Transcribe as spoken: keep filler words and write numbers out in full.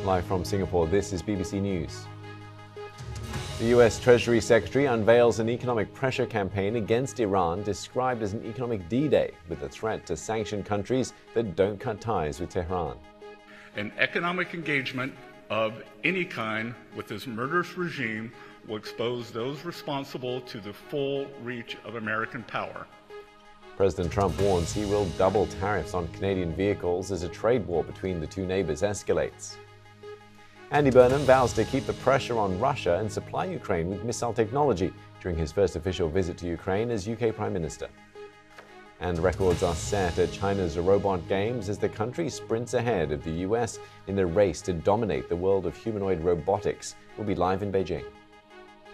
Live from Singapore, this is B B C News. The U S Treasury Secretary unveils an economic pressure campaign against Iran described as an economic D-Day, with a threat to sanction countries that don't cut ties with Tehran. An economic engagement of any kind with this murderous regime will expose those responsible to the full reach of American power. President Trump warns he will double tariffs on Canadian vehicles as a trade war between the two neighbors escalates. Andy Burnham vows to keep the pressure on Russia and supply Ukraine with missile technology during his first official visit to Ukraine as U K Prime Minister. And records are set at China's Robot Games as the country sprints ahead of the U S in the race to dominate the world of humanoid robotics. We'll be live in Beijing.